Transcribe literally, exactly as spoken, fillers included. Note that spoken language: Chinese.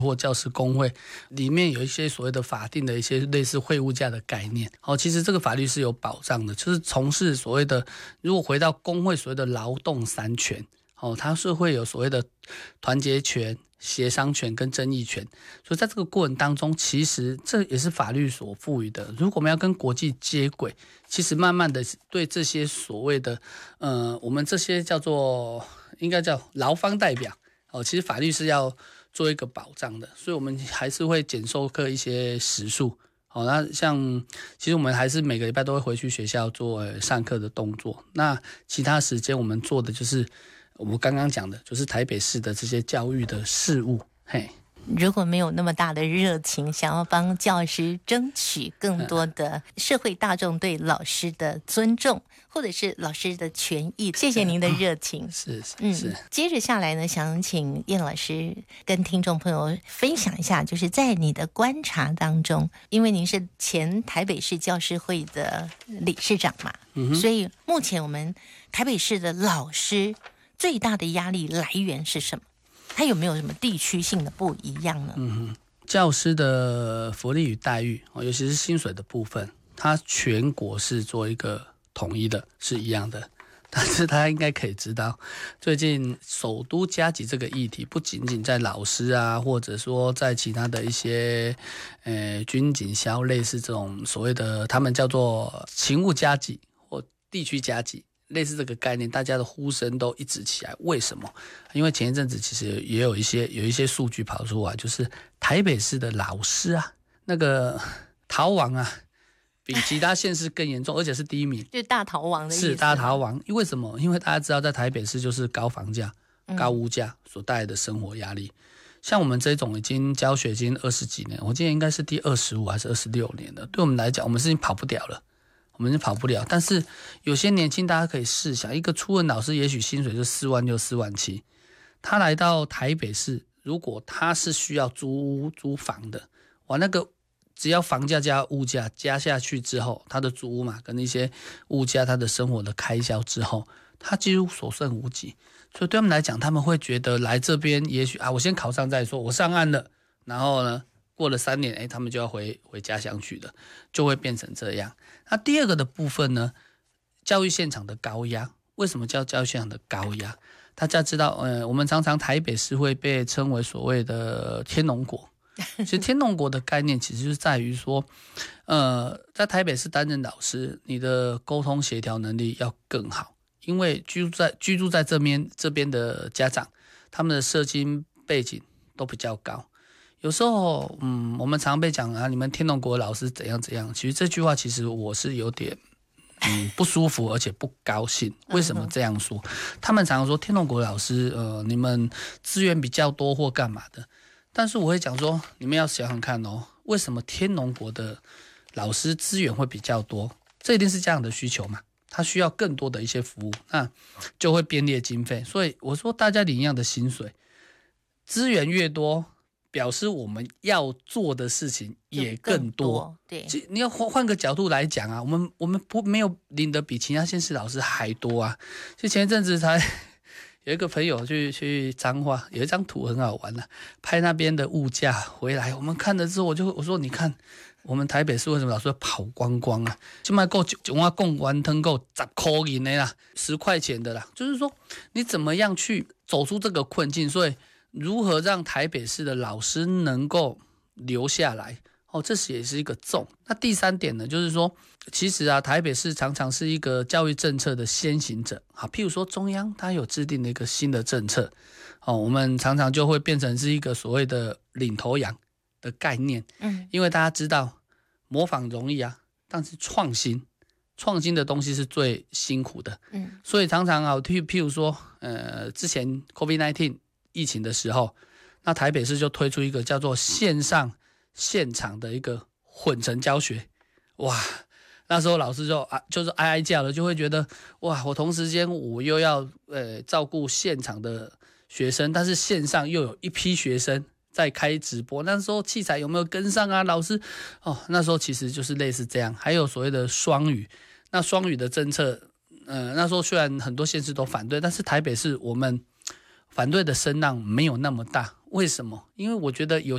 或教师工会里面有一些所谓的法定的一些类似会务假的概念。好，其实这个法律是有保障的，就是从事所谓的，如果回到工会所谓的劳动三权，哦，它是会有所谓的团结权、协商权跟争议权，所以在这个过程当中，其实这也是法律所赋予的。如果我们要跟国际接轨，其实慢慢的对这些所谓的，呃，我们这些叫做应该叫劳方代表，哦，其实法律是要做一个保障的，所以我们还是会减授课一些时数。好，那像其实我们还是每个礼拜都会回去学校做上课的动作，那其他时间我们做的就是我们刚刚讲的，就是台北市的这些教育的事务。嘿， 如果没有那么大的热情，想要帮教师争取更多的社会大众对老师的尊重，或者是老师的权益，谢谢您的热情。 是是嗯， 是。 接着下来呢，想请燕老师跟听众朋友分享一下，就是在你的观察当中，因为您是前台北市教师会的理事长嘛，嗯、所以目前我们台北市的老师最大的压力来源是什么？它有没有什么地区性的不一样呢？ 嗯，教师的福利与待遇，尤其是薪水的部分，它全国是做一个统一的，是一样的。但是他应该可以知道，最近首都加急这个议题，不仅仅在老师啊，或者说在其他的一些呃军警消类似这种所谓的，他们叫做勤务加急或地区加急。类似这个概念，大家的呼声都一直起来。为什么？因为前一阵子其实也有一些有一些数据跑出来，就是台北市的老师啊，那个逃亡啊，比其他县市更严重，而且是第一名， 就大逃亡的意思。 是大逃亡。为什么？因为大家知道，在台北市就是高房价、高物价所带来的生活压力。嗯、像我们这种已经教学已经二十几年，我记得应该是第二十五还是二十六年了。对我们来讲，我们是已经跑不掉了。我们是跑不了，但是有些年轻大家可以试想，一个初任老师也许薪水就四万六、四万七，他来到台北市，如果他是需要租屋租房的，哇，那个只要房价加物价加下去之后，他的租屋嘛跟一些物价，他的生活的开销之后，他几乎所剩无几。所以对他们来讲，他们会觉得来这边也许啊，我先考上再说，我上岸了，然后呢？过了三年，哎，他们就要回回家乡去了，就会变成这样。那第二个的部分呢，教育现场的高压，为什么叫教育现场的高压？大家知道，呃，我们常常台北市会被称为所谓的天龙国。其实天龙国的概念其实就是在于说，呃，在台北市担任老师，你的沟通协调能力要更好，因为居住在居住在这边这边的家长，他们的社经背景都比较高。有时候，嗯，我们常被讲啊，你们天龙国老师怎样怎样。其实这句话，其实我是有点，嗯，不舒服，而且不高兴。为什么这样说？他们常常说天龙国老师，呃，你们资源比较多或干嘛的。但是我会讲说，你们要想想看哦，为什么天龙国的老师资源会比较多？这一定是家长的需求嘛，他需要更多的一些服务，那就会编列经费。所以我说，大家领一样的薪水，资源越多。表示我们要做的事情也更多， 更多对， 你要换个角度来讲啊，我们我们不没有领得比其他县市老师还多啊。就前一阵子才有一个朋友去去彰化，有一张图很好玩啊，拍那边的物价回来，我们看了之后，我就我说你看我们台北市为什么老师跑光光啊？就卖够九万贡丸汤够十块钱的啦，十块钱的啦，就是说你怎么样去走出这个困境，所以。如何让台北市的老师能够留下来？哦，这是也是一个重。那第三点呢，就是说，其实啊，台北市常常是一个教育政策的先行者。好，譬如说中央它有制定的一个新的政策，哦，我们常常就会变成是一个所谓的领头羊的概念。嗯，因为大家知道模仿容易啊，但是创新。创新的东西是最辛苦的。嗯，所以常常啊，譬譬如说，呃，之前 COVID 十九。疫情的时候，那台北市就推出一个叫做线上现场的一个混成教学，哇！那时候老师就啊就是哀哀叫了，就会觉得哇，我同时间我又要呃照顾现场的学生，但是线上又有一批学生在开直播，那时候器材有没有跟上啊？老师哦，那时候其实就是类似这样，还有所谓的双语，那双语的政策，呃，那时候虽然很多县市都反对，但是台北市我们。反对的声浪没有那么大，为什么？因为我觉得有